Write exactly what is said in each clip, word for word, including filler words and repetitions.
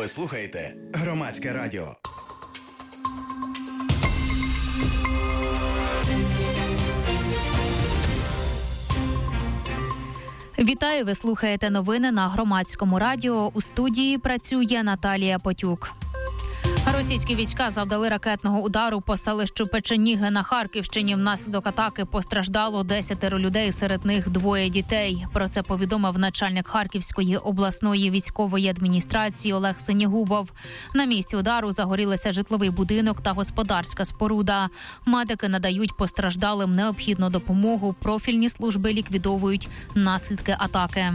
Ви слухаєте Громадське радіо. Вітаю, ви слухаєте новини на Громадському радіо. У студії працює Наталія Потюк. Російські війська завдали ракетного удару по селищу Печеніги на Харківщині. Внаслідок атаки постраждало десятеро людей, серед них двоє дітей. Про це повідомив начальник Харківської обласної військової адміністрації Олег Синігубов. На місці удару загорілися житловий будинок та господарська споруда. Медики надають постраждалим необхідну допомогу. Профільні служби ліквідовують наслідки атаки.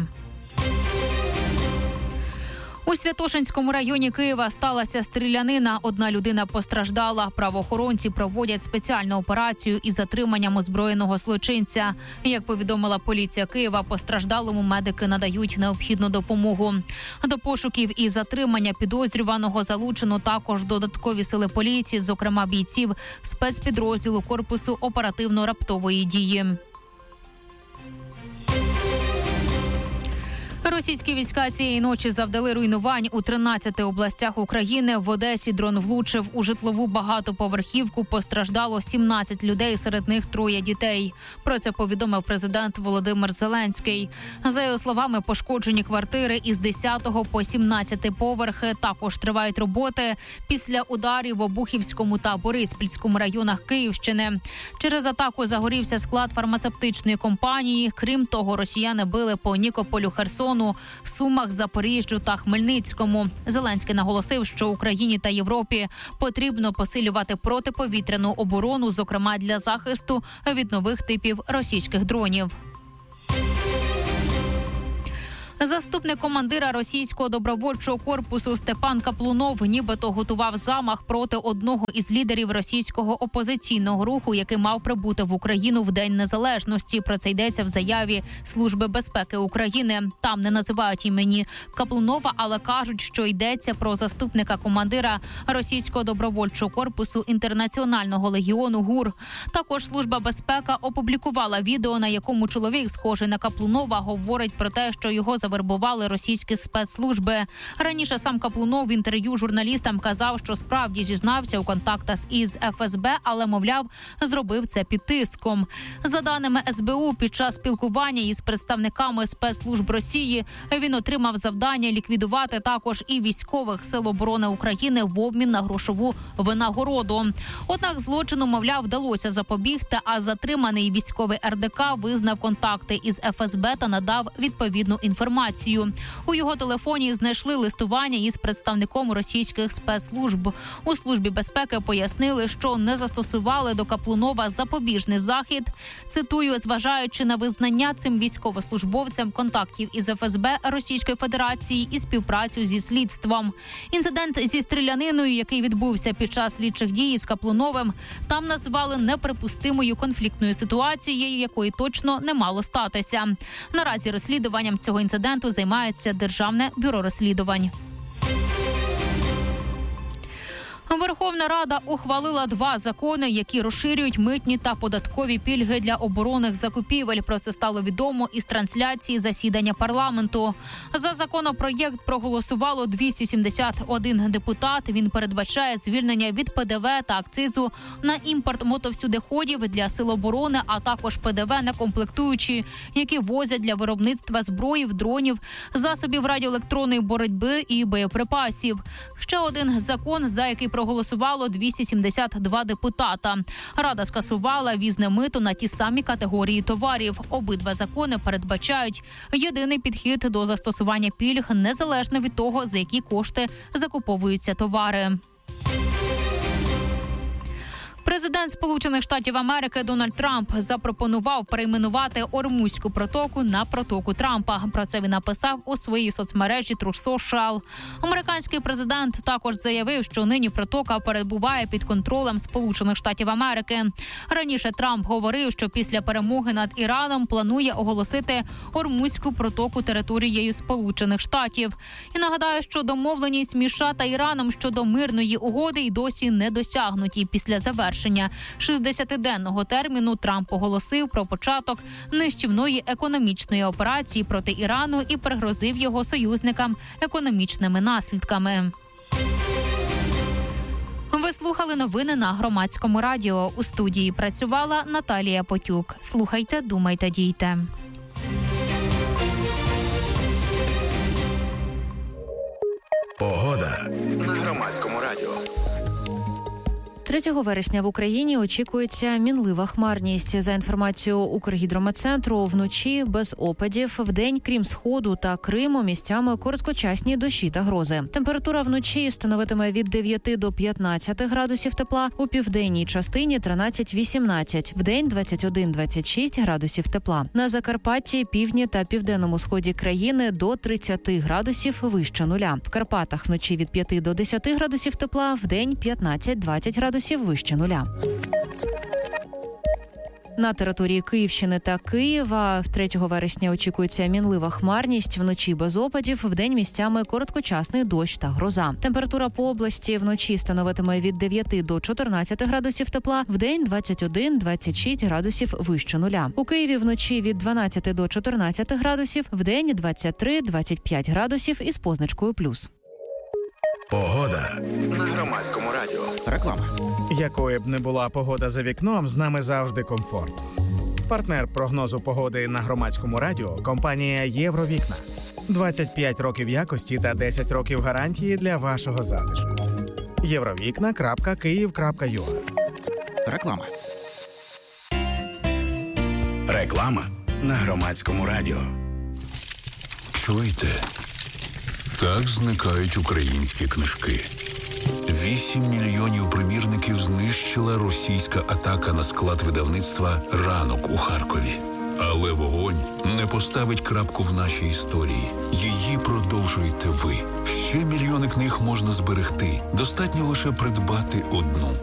У Святошинському районі Києва сталася стрілянина. Одна людина постраждала. Правоохоронці проводять спеціальну операцію із затриманням озброєного злочинця. Як повідомила поліція Києва, постраждалому медики надають необхідну допомогу. До пошуків і затримання підозрюваного залучено також додаткові сили поліції, зокрема бійців спецпідрозділу корпусу оперативно-раптової дії. Російські війська цієї ночі завдали руйнувань у тринадцяти областях України. В Одесі дрон влучив у житлову багатоповерхівку. Постраждало сімнадцять людей, серед них троє дітей. Про це повідомив президент Володимир Зеленський. За його словами, пошкоджені квартири із десятого по сімнадцятий поверхи. Також тривають роботи після ударів в Обухівському та Бориспільському районах Київщини. Через атаку загорівся склад фармацевтичної компанії. Крім того, росіяни били по Нікополю, Херсону, Сумах, Запоріжжю та Хмельницькому. Зеленський наголосив, що Україні та Європі потрібно посилювати протиповітряну оборону, зокрема для захисту від нових типів російських дронів. Заступник командира російського добровольчого корпусу Степан Каплунов нібито готував замах проти одного із лідерів російського опозиційного руху, який мав прибути в Україну в День Незалежності. Про це йдеться в заяві Служби безпеки України. Там не називають імені Каплунова, але кажуть, що йдеться про заступника командира російського добровольчого корпусу Інтернаціонального легіону ГУР. Також Служба безпеки опублікувала відео, на якому чоловік, схожий на Каплунова, говорить про те, що його завербували російські спецслужби. Раніше сам Каплунов в інтерв'ю журналістам казав, що справді зізнався у контактах із еф ес бе, але, мовляв, зробив це під тиском. За даними ес бе у, під час спілкування із представниками спецслужб Росії він отримав завдання ліквідувати також і військових сил оборони України в обмін на грошову винагороду. Однак злочину, мовляв, вдалося запобігти, а затриманий військовий ер де ка визнав контакти із еф ес бе та надав відповідну інформацію. У його телефоні знайшли листування із представником російських спецслужб. У Службі безпеки пояснили, що не застосували до Каплунова запобіжний захід. Цитую, зважаючи на визнання цим військовослужбовцям контактів із еф ес бе Російської Федерації і співпрацю зі слідством. Інцидент зі стріляниною, який відбувся під час слідчих дій з Каплуновим, там назвали неприпустимою конфліктною ситуацією, якої точно не мало статися. Наразі розслідуванням цього інциденту займається Державне бюро розслідувань. Верховна Рада ухвалила два закони, які розширюють митні та податкові пільги для оборонних закупівель. Про це стало відомо із трансляції засідання парламенту. За законопроєкт проголосувало двісті сімдесят один депутат. Він передбачає звільнення від пе де ве та акцизу на імпорт мотовсюдиходів для сил оборони, а також пе де ве на комплектуючі, які возять для виробництва зброї, дронів, засобів радіоелектронної боротьби і боєприпасів. Ще один закон, за який проголосувало двісті сімдесят два депутата. Рада скасувала ввізне мито на ті самі категорії товарів. Обидва закони передбачають єдиний підхід до застосування пільг, незалежно від того, за які кошти закуповуються товари. Президент Сполучених Штатів Америки Дональд Трамп запропонував перейменувати Ормузьку протоку на протоку Трампа. Про це він написав у своїй соцмережі Truth Social. Американський президент також заявив, що нині протока перебуває під контролем Сполучених Штатів Америки. Раніше Трамп говорив, що після перемоги над Іраном планує оголосити Ормузьку протоку територією Сполучених Штатів. І нагадаю, що домовленість між США та Іраном щодо мирної угоди й досі не досягнуті. Після завершення завершення шістдесятиденного терміну Трамп оголосив про початок нищівної економічної операції проти Ірану і пригрозив його союзникам економічними наслідками. Ви слухали новини на Громадському радіо. У студії працювала Наталія Потюк. Слухайте, думайте, дійте. Погода на Громадському радіо. третього вересня в Україні очікується мінлива хмарність. За інформацією Укргідрометцентру, вночі без опадів, вдень, крім Сходу та Криму, місцями короткочасні дощі та грози. Температура вночі становитиме від дев'яти до п'ятнадцяти градусів тепла, у південній частині тринадцять-вісімнадцять, вдень двадцять один - двадцять шість градусів тепла. На Закарпатті, півдні та південному сході країни до тридцяти градусів вище нуля. В Карпатах вночі від п'яти до десяти градусів тепла, вдень п'ятнадцять-двадцять градусів вище нуля. На території Київщини та Києва третього вересня очікується мінлива хмарність, вночі без опадів, вдень місцями короткочасний дощ та гроза. Температура по області вночі становитиме від дев'яти до чотирнадцяти градусів тепла, вдень двадцять один - двадцять шість градусів вище нуля. У Києві вночі від дванадцяти до чотирнадцяти градусів, вдень двадцять три - двадцять п'ять градусів із позначкою плюс. Погода на Громадському радіо. Реклама. Якою б не була погода за вікном, з нами завжди комфорт. Партнер прогнозу погоди на Громадському радіо – компанія «Євровікна». двадцять п'ять років якості та десять років гарантії для вашого затишку. євровікна крапка київ крапка ю а. Реклама. Реклама на Громадському радіо. Чуєте? Так зникають українські книжки. Вісім мільйонів примірників знищила російська атака на склад видавництва «Ранок» у Харкові. Але вогонь не поставить крапку в нашій історії. Її продовжуєте ви. Ще мільйони книг можна зберегти. Достатньо лише придбати одну.